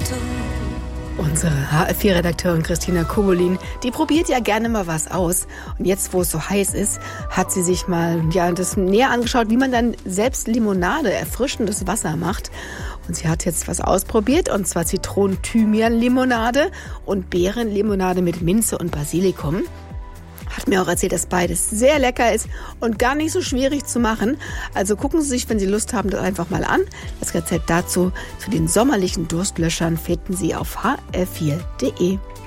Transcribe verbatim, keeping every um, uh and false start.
Unsere H F vier-Redakteurin Christina Kobolin, die probiert ja gerne mal was aus. Und jetzt, wo es so heiß ist, hat sie sich mal ja, das näher angeschaut, wie man dann selbst Limonade, erfrischendes Wasser macht. Und sie hat jetzt was ausprobiert, und zwar Zitronen-Thymian-Limonade und Beerenlimonade mit Minze und Basilikum. Hat mir auch erzählt, dass beides sehr lecker ist und gar nicht so schwierig zu machen. Also gucken Sie sich, wenn Sie Lust haben, das einfach mal an. Das Rezept dazu zu den sommerlichen Durstlöschern finden Sie auf h f vier punkt de.